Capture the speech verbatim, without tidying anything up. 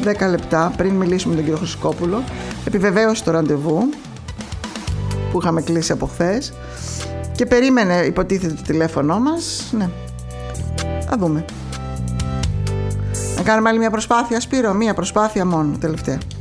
δέκα λεπτά πριν μιλήσουμε με τον κύριο Χρυσικόπουλο. Επιβεβαίωσε το ραντεβού που είχαμε κλείσει από χθες και περίμενε, υποτίθεται, το τηλέφωνό μας. Ναι, θα δούμε. Να κάνουμε άλλη μια προσπάθεια, Σπύρο, μια προσπάθεια μόνο, τελευταία.